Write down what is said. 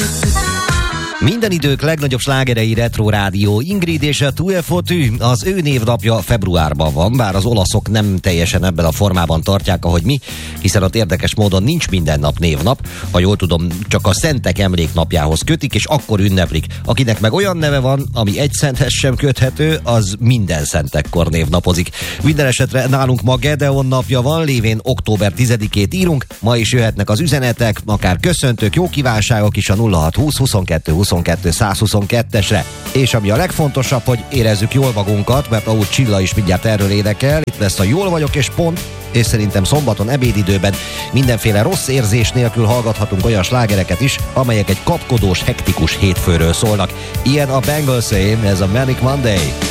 Minden idők legnagyobb slágerei Retro Rádió. Ingrid és a Tuefotű, az ő névnapja februárban van, bár az olaszok nem teljesen ebben a formában tartják, ahogy mi, hiszen ott érdekes módon nincs minden nap névnap. Ha jól tudom, csak a szentek emléknapjához kötik, és akkor ünneplik. Akinek meg olyan neve van, ami egy szenthez sem köthető, az minden szentekkor névnapozik. Minden esetre nálunk ma Gedeon napja van, lévén október 10-ét írunk, ma is jöhetnek az üzenetek, akár köszöntők, jó kívánságok is a 0620 22 22 122-esre. És ami a legfontosabb, hogy érezzük jól magunkat, mert ahogy Csilla is mindjárt erről énekel, itt lesz a Jól vagyok és pont, és szerintem szombaton ebédidőben mindenféle rossz érzés nélkül hallgathatunk olyan slágereket is, amelyek egy kapkodós, hektikus hétfőről szólnak. Ilyen a Bangles-é, ez a Manic Monday.